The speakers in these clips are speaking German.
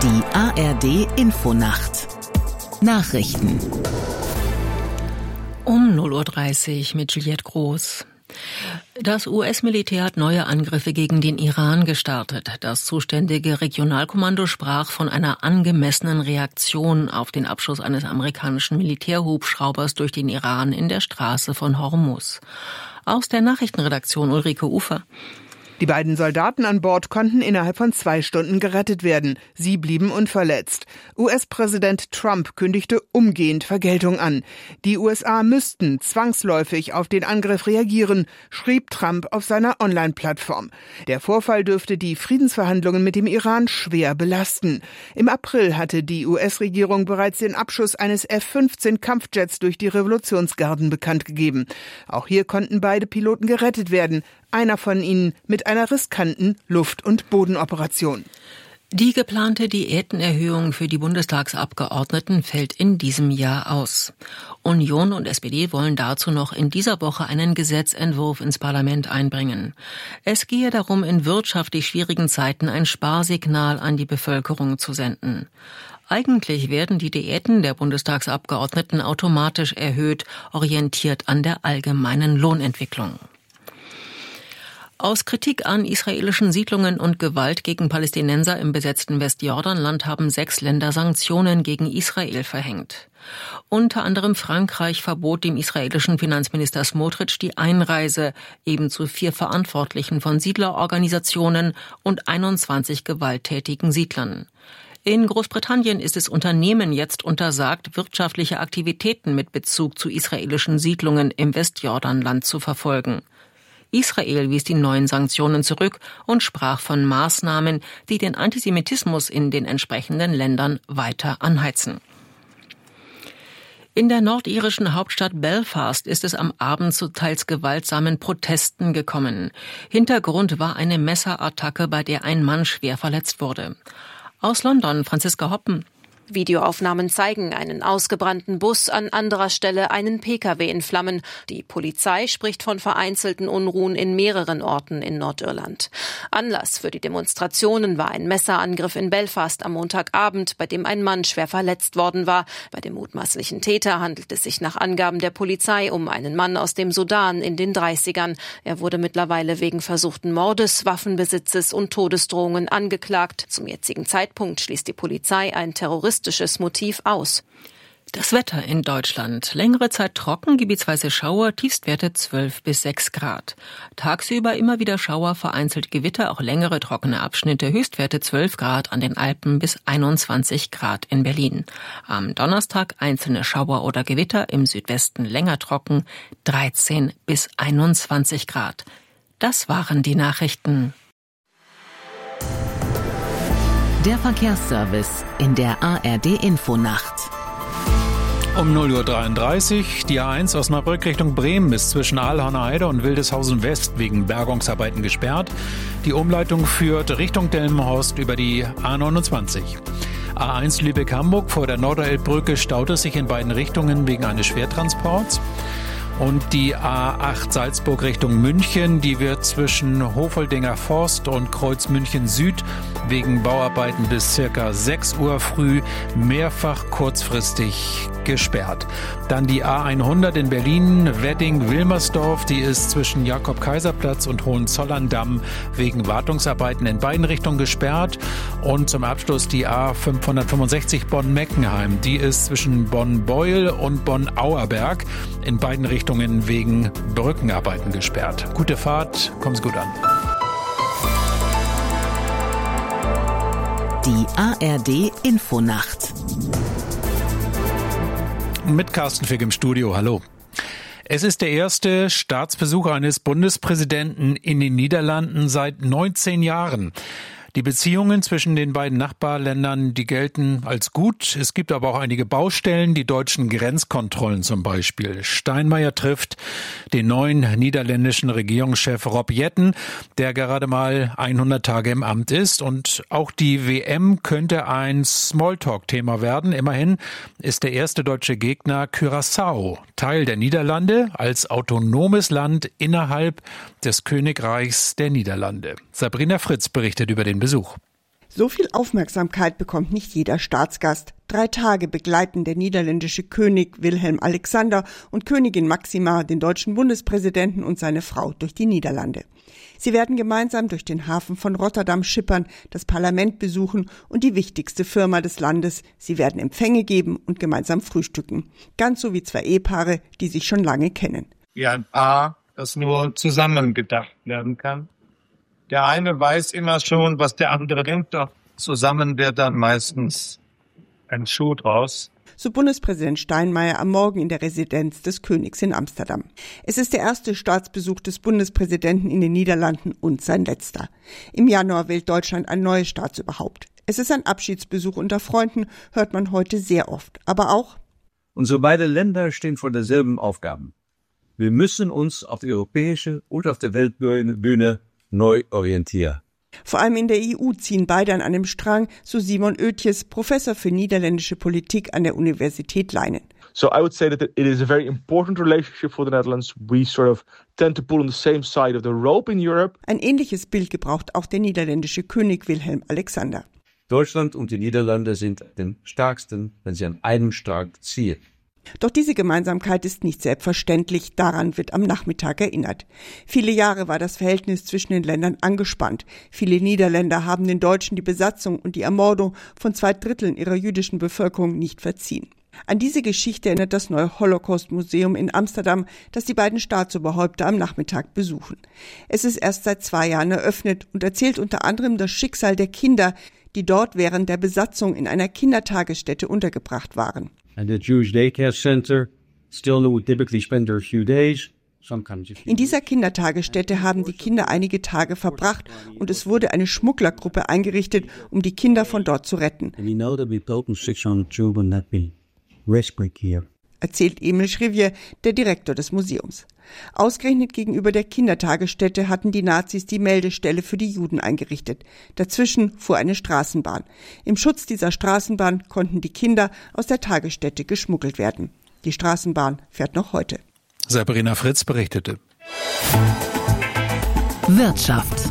Die ARD-Infonacht. Nachrichten. Um 0:30 Uhr mit Juliette Groß. Das US-Militär hat neue Angriffe gegen den Iran gestartet. Das zuständige Regionalkommando sprach von einer angemessenen Reaktion auf den Abschuss eines amerikanischen Militärhubschraubers durch den Iran in der Straße von Hormuz. Aus der Nachrichtenredaktion Ulrike Ufer. Die beiden Soldaten an Bord konnten innerhalb von 2 Stunden gerettet werden. Sie blieben unverletzt. US-Präsident Trump kündigte umgehend Vergeltung an. Die USA müssten zwangsläufig auf den Angriff reagieren, schrieb Trump auf seiner Online-Plattform. Der Vorfall dürfte die Friedensverhandlungen mit dem Iran schwer belasten. Im April hatte die US-Regierung bereits den Abschuss eines F-15-Kampfjets durch die Revolutionsgarden bekannt gegeben. Auch hier konnten beide Piloten gerettet werden. Einer von ihnen mit einer riskanten Luft- und Bodenoperation. Die geplante Diätenerhöhung für die Bundestagsabgeordneten fällt in diesem Jahr aus. Union und SPD wollen dazu noch in dieser Woche einen Gesetzentwurf ins Parlament einbringen. Es gehe darum, in wirtschaftlich schwierigen Zeiten ein Sparsignal an die Bevölkerung zu senden. Eigentlich werden die Diäten der Bundestagsabgeordneten automatisch erhöht, orientiert an der allgemeinen Lohnentwicklung. Aus Kritik an israelischen Siedlungen und Gewalt gegen Palästinenser im besetzten Westjordanland haben 6 Länder Sanktionen gegen Israel verhängt. Unter anderem Frankreich verbot dem israelischen Finanzminister Smotrich die Einreise, ebenso 4 Verantwortlichen von Siedlerorganisationen und 21 gewalttätigen Siedlern. In Großbritannien ist es Unternehmen jetzt untersagt, wirtschaftliche Aktivitäten mit Bezug zu israelischen Siedlungen im Westjordanland zu verfolgen. Israel wies die neuen Sanktionen zurück und sprach von Maßnahmen, die den Antisemitismus in den entsprechenden Ländern weiter anheizen. In der nordirischen Hauptstadt Belfast ist es am Abend zu teils gewaltsamen Protesten gekommen. Hintergrund war eine Messerattacke, bei der ein Mann schwer verletzt wurde. Aus London, Franziska Hoppen. Videoaufnahmen zeigen einen ausgebrannten Bus, an anderer Stelle einen Pkw in Flammen. Die Polizei spricht von vereinzelten Unruhen in mehreren Orten in Nordirland. Anlass für die Demonstrationen war ein Messerangriff in Belfast am Montagabend, bei dem ein Mann schwer verletzt worden war. Bei dem mutmaßlichen Täter handelt es sich nach Angaben der Polizei um einen Mann aus dem Sudan in den 30ern. Er wurde mittlerweile wegen versuchten Mordes, Waffenbesitzes und Todesdrohungen angeklagt. Zum jetzigen Zeitpunkt schließt die Polizei ein terroristisches Motiv aus. Das Wetter in Deutschland. Längere Zeit trocken, gebietsweise Schauer, Tiefstwerte 12 bis 6 Grad. Tagsüber immer wieder Schauer, vereinzelt Gewitter, auch längere trockene Abschnitte, Höchstwerte 12 Grad an den Alpen bis 21 Grad in Berlin. Am Donnerstag einzelne Schauer oder Gewitter, im Südwesten länger trocken, 13 bis 21 Grad. Das waren die Nachrichten. Der Verkehrsservice in der ARD-Infonacht. Um 0:33 Uhr, die A1 Osnabrück Richtung Bremen ist zwischen Aalhorner Heide und Wildeshausen West wegen Bergungsarbeiten gesperrt. Die Umleitung führt Richtung Delmenhorst über die A29. A1 Lübeck-Hamburg vor der Norderelbbrücke staut es sich in beiden Richtungen wegen eines Schwertransports. Und die A8 Salzburg Richtung München, die wird zwischen Hofoldinger Forst und Kreuz München Süd wegen Bauarbeiten bis circa 6 Uhr früh mehrfach kurzfristig gesperrt. Dann die A100 in Berlin, Wedding-Wilmersdorf, die ist zwischen Jakob-Kaiser-Platz und Hohenzollern-Damm wegen Wartungsarbeiten in beiden Richtungen gesperrt. Und zum Abschluss die A565 Bonn-Meckenheim, die ist zwischen Bonn-Beuel und Bonn-Auerberg in beiden Richtungen wegen Brückenarbeiten gesperrt. Gute Fahrt, komm's gut an. Die ARD-Infonacht. Mit Carsten Fick im Studio, hallo. Es ist der erste Staatsbesuch eines Bundespräsidenten in den Niederlanden seit 19 Jahren. Die Beziehungen zwischen den beiden Nachbarländern, die gelten als gut. Es gibt aber auch einige Baustellen, die deutschen Grenzkontrollen zum Beispiel. Steinmeier trifft den neuen niederländischen Regierungschef Rob Jetten, der gerade mal 100 Tage im Amt ist. Und auch die WM könnte ein Smalltalk-Thema werden. Immerhin ist der erste deutsche Gegner Curaçao, Teil der Niederlande, als autonomes Land innerhalb des Königreichs der Niederlande. Sabrina Fritz berichtet über den Besuch. So viel Aufmerksamkeit bekommt nicht jeder Staatsgast. 3 Tage begleiten der niederländische König Willem-Alexander und Königin Máxima den deutschen Bundespräsidenten und seine Frau durch die Niederlande. Sie werden gemeinsam durch den Hafen von Rotterdam schippern, das Parlament besuchen und die wichtigste Firma des Landes. Sie werden Empfänge geben und gemeinsam frühstücken. Ganz so wie 2 Ehepaare, die sich schon lange kennen. Wie ein Paar, das nur zusammen gedacht werden kann. Der eine weiß immer schon, was der andere denkt, doch zusammen wird dann meistens ein Schuh draus. So Bundespräsident Steinmeier am Morgen in der Residenz des Königs in Amsterdam. Es ist der erste Staatsbesuch des Bundespräsidenten in den Niederlanden und sein letzter. Im Januar wählt Deutschland ein neues Staatsoberhaupt. Es ist ein Abschiedsbesuch unter Freunden, hört man heute sehr oft. Aber auch: Unsere beiden Länder stehen vor derselben Aufgaben. Wir müssen uns auf die europäische und auf der Weltbühne neu orientieren. Vor allem in der EU ziehen beide an einem Strang, so Simon Oetjes, Professor für niederländische Politik an der Universität Leiden. So I would say that it is a very important relationship for the Netherlands. We sort of tend to pull on the same side of the rope in Europe. Ein ähnliches Bild gebraucht auch der niederländische König Willem-Alexander. Deutschland und die Niederlande sind den stärksten, wenn sie an einem Strang ziehen. Doch diese Gemeinsamkeit ist nicht selbstverständlich, daran wird am Nachmittag erinnert. Viele Jahre war das Verhältnis zwischen den Ländern angespannt. Viele Niederländer haben den Deutschen die Besatzung und die Ermordung von 2/3 ihrer jüdischen Bevölkerung nicht verziehen. An diese Geschichte erinnert das neue Holocaust-Museum in Amsterdam, das die beiden Staatsoberhäupter am Nachmittag besuchen. Es ist erst seit 2 Jahren eröffnet und erzählt unter anderem das Schicksal der Kinder, die dort während der Besatzung in einer Kindertagesstätte untergebracht waren. And the Jewish daycare center still would typically spend their few days. In dieser Kindertagesstätte haben die Kinder einige Tage verbracht und es wurde eine Schmugglergruppe eingerichtet, um die Kinder von dort zu retten. Erzählt Emil Schrivier, der Direktor des Museums. Ausgerechnet gegenüber der Kindertagesstätte hatten die Nazis die Meldestelle für die Juden eingerichtet. Dazwischen fuhr eine Straßenbahn. Im Schutz dieser Straßenbahn konnten die Kinder aus der Tagesstätte geschmuggelt werden. Die Straßenbahn fährt noch heute. Sabrina Fritz berichtete. Wirtschaft.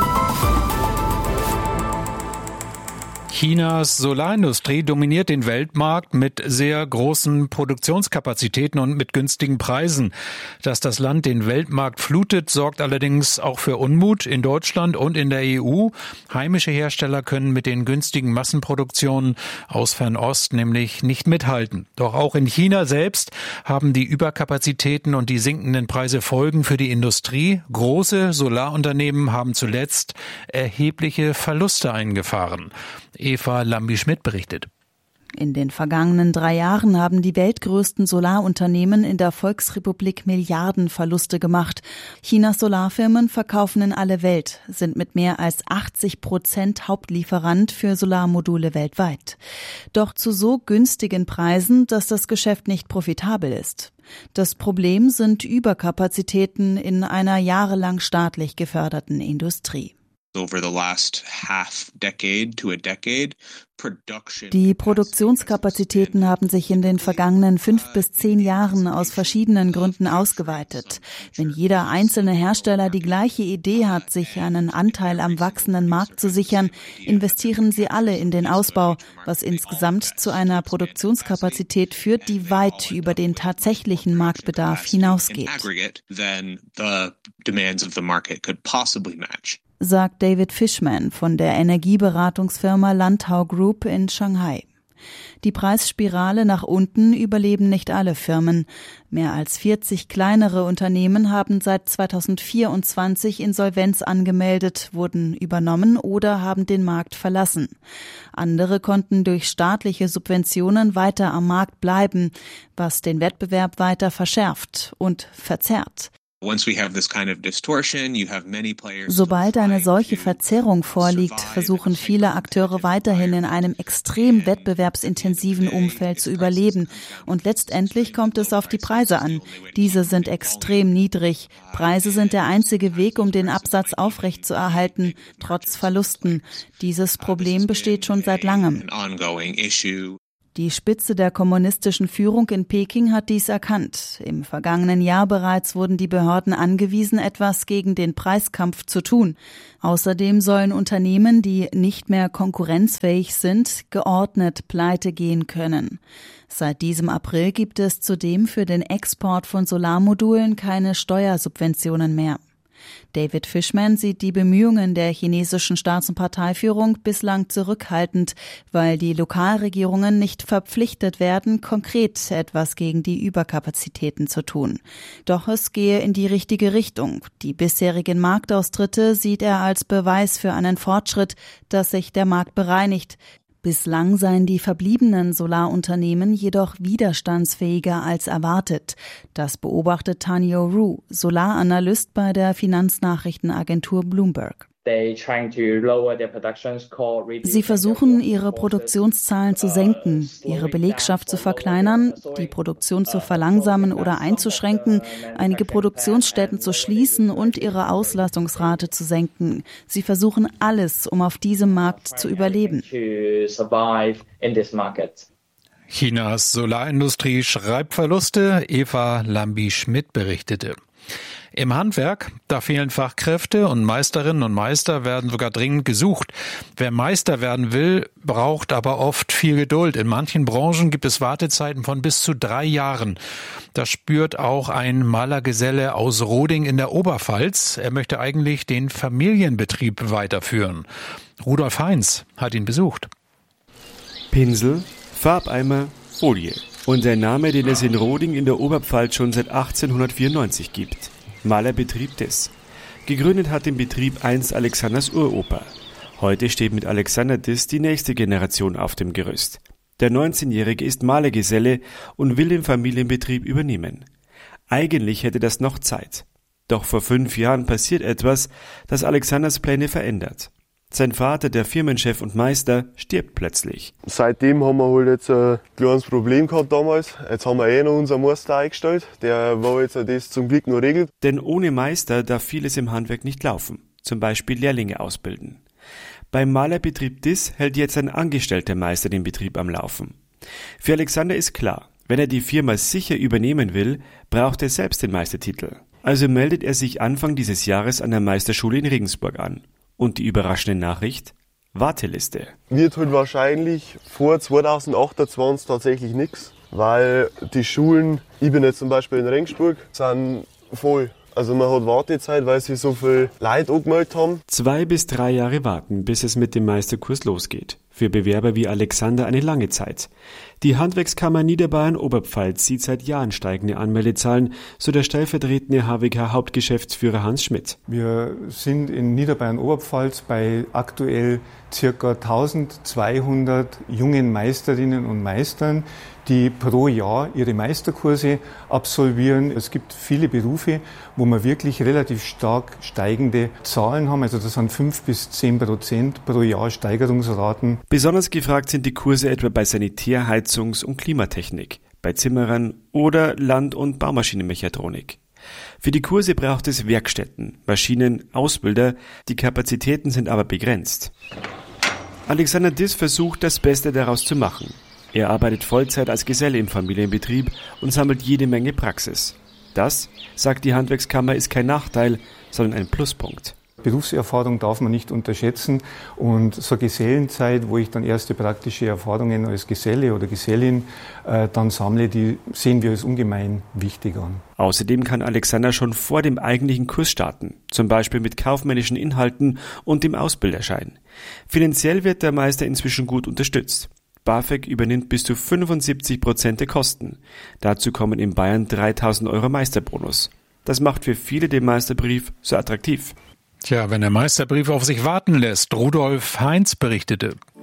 Chinas Solarindustrie dominiert den Weltmarkt mit sehr großen Produktionskapazitäten und mit günstigen Preisen. Dass das Land den Weltmarkt flutet, sorgt allerdings auch für Unmut in Deutschland und in der EU. Heimische Hersteller können mit den günstigen Massenproduktionen aus Fernost nämlich nicht mithalten. Doch auch in China selbst haben die Überkapazitäten und die sinkenden Preise Folgen für die Industrie. Große Solarunternehmen haben zuletzt erhebliche Verluste eingefahren. Eva Lambi-Schmidt berichtet. In den vergangenen 3 Jahren haben die weltgrößten Solarunternehmen in der Volksrepublik Milliardenverluste gemacht. Chinas Solarfirmen verkaufen in alle Welt, sind mit mehr als 80% Hauptlieferant für Solarmodule weltweit. Doch zu so günstigen Preisen, dass das Geschäft nicht profitabel ist. Das Problem sind Überkapazitäten in einer jahrelang staatlich geförderten Industrie. Die Produktionskapazitäten haben sich in den vergangenen 5 bis 10 Jahren aus verschiedenen Gründen ausgeweitet. Wenn jeder einzelne Hersteller die gleiche Idee hat, sich einen Anteil am wachsenden Markt zu sichern, investieren sie alle in den Ausbau, was insgesamt zu einer Produktionskapazität führt, die weit über den tatsächlichen Marktbedarf hinausgeht, sagt David Fishman von der Energieberatungsfirma Lantau Group in Shanghai. Die Preisspirale nach unten überleben nicht alle Firmen. Mehr als 40 kleinere Unternehmen haben seit 2024 Insolvenz angemeldet, wurden übernommen oder haben den Markt verlassen. Andere konnten durch staatliche Subventionen weiter am Markt bleiben, was den Wettbewerb weiter verschärft und verzerrt. Sobald eine solche Verzerrung vorliegt, versuchen viele Akteure weiterhin in einem extrem wettbewerbsintensiven Umfeld zu überleben. Und letztendlich kommt es auf die Preise an. Diese sind extrem niedrig. Preise sind der einzige Weg, um den Absatz aufrechtzuerhalten, trotz Verlusten. Dieses Problem besteht schon seit langem. Die Spitze der kommunistischen Führung in Peking hat dies erkannt. Im vergangenen Jahr bereits wurden die Behörden angewiesen, etwas gegen den Preiskampf zu tun. Außerdem sollen Unternehmen, die nicht mehr konkurrenzfähig sind, geordnet pleite gehen können. Seit diesem April gibt es zudem für den Export von Solarmodulen keine Steuersubventionen mehr. David Fishman sieht die Bemühungen der chinesischen Staats- und Parteiführung bislang zurückhaltend, weil die Lokalregierungen nicht verpflichtet werden, konkret etwas gegen die Überkapazitäten zu tun. Doch es gehe in die richtige Richtung. Die bisherigen Marktaustritte sieht er als Beweis für einen Fortschritt, dass sich der Markt bereinigt. Bislang seien die verbliebenen Solarunternehmen jedoch widerstandsfähiger als erwartet. Das beobachtet Tanyo Ru, Solaranalyst bei der Finanznachrichtenagentur Bloomberg. Sie versuchen, ihre Produktionszahlen zu senken, ihre Belegschaft zu verkleinern, die Produktion zu verlangsamen oder einzuschränken, einige Produktionsstätten zu schließen und ihre Auslastungsrate zu senken. Sie versuchen alles, um auf diesem Markt zu überleben. Chinas Solarindustrie schreibt Verluste, Eva Lambi-Schmidt berichtete. Im Handwerk, da fehlen Fachkräfte und Meisterinnen und Meister werden sogar dringend gesucht. Wer Meister werden will, braucht aber oft viel Geduld. In manchen Branchen gibt es Wartezeiten von bis zu 3 Jahren. Das spürt auch ein Malergeselle aus Roding in der Oberpfalz. Er möchte eigentlich den Familienbetrieb weiterführen. Rudolf Heinz hat ihn besucht. Pinsel, Farbeimer, Folie. Und ein Name, den es in Roding in der Oberpfalz schon seit 1894 gibt. Malerbetrieb Diss. Gegründet hat den Betrieb einst Alexanders Uropa. Heute steht mit Alexander Diss die nächste Generation auf dem Gerüst. Der 19-Jährige ist Malergeselle und will den Familienbetrieb übernehmen. Eigentlich hätte das noch Zeit. Doch vor 5 Jahren passiert etwas, das Alexanders Pläne verändert. Sein Vater, der Firmenchef und Meister, stirbt plötzlich. Seitdem haben wir halt jetzt ein kleines Problem gehabt damals. Jetzt haben wir noch unseren Meister eingestellt, der war jetzt das zum Glück noch regelt. Denn ohne Meister darf vieles im Handwerk nicht laufen, zum Beispiel Lehrlinge ausbilden. Beim Malerbetrieb Diss hält jetzt ein angestellter Meister den Betrieb am Laufen. Für Alexander ist klar, wenn er die Firma sicher übernehmen will, braucht er selbst den Meistertitel. Also meldet er sich Anfang dieses Jahres an der Meisterschule in Regensburg an. Und die überraschende Nachricht? Warteliste. Wird halt wahrscheinlich vor 2028 tatsächlich nichts, weil die Schulen, ich bin jetzt zum Beispiel in Regensburg, sind voll. Also man hat Wartezeit, weil sich so viel Leute angemeldet haben. 2 bis 3 Jahre warten, bis es mit dem Meisterkurs losgeht. Für Bewerber wie Alexander eine lange Zeit. Die Handwerkskammer Niederbayern-Oberpfalz sieht seit Jahren steigende Anmeldezahlen, so der stellvertretende HWK-Hauptgeschäftsführer Hans Schmidt. Wir sind in Niederbayern-Oberpfalz bei aktuell ca. 1200 jungen Meisterinnen und Meistern, die pro Jahr ihre Meisterkurse absolvieren. Es gibt viele Berufe, wo wir wirklich relativ stark steigende Zahlen haben. Also das sind 5-10% pro Jahr Steigerungsraten. Besonders gefragt sind die Kurse etwa bei Sanitär-, Heizungs- und Klimatechnik, bei Zimmerern oder Land- und Baumaschinenmechatronik. Für die Kurse braucht es Werkstätten, Maschinen, Ausbilder, die Kapazitäten sind aber begrenzt. Alexander Diss versucht, das Beste daraus zu machen. Er arbeitet Vollzeit als Geselle im Familienbetrieb und sammelt jede Menge Praxis. Das, sagt die Handwerkskammer, ist kein Nachteil, sondern ein Pluspunkt. Berufserfahrung darf man nicht unterschätzen und so Gesellenzeit, wo ich dann erste praktische Erfahrungen als Geselle oder Gesellin dann sammle, die sehen wir als ungemein wichtig an. Außerdem kann Alexander schon vor dem eigentlichen Kurs starten, zum Beispiel mit kaufmännischen Inhalten und dem Ausbilderschein. Finanziell wird der Meister inzwischen gut unterstützt. BAföG übernimmt bis zu 75% der Kosten. Dazu kommen in Bayern 3.000 € Meisterbonus. Das macht für viele den Meisterbrief so attraktiv. Tja, wenn der Meisterbrief auf sich warten lässt, Rudolf Heinz berichtete.